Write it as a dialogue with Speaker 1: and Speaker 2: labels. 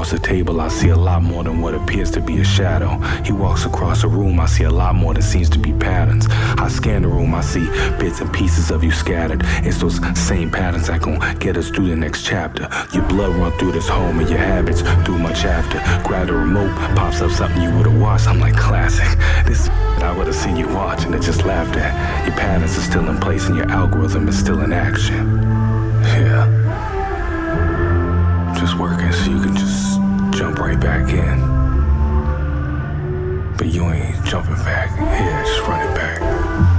Speaker 1: across the table, I see a lot more than what appears to be a shadow. He walks across the room, I see a lot more than seems to be patterns. I scan the room, I see bits and pieces of you scattered. It's those same patterns that gon' get us through the next chapter. Your blood run through this home and your habits do much after. Grab the remote, pops up something you would've watched. I'm like, classic. This I would've seen you watching and just laughed at. Your patterns are still in place and your algorithm is still in action.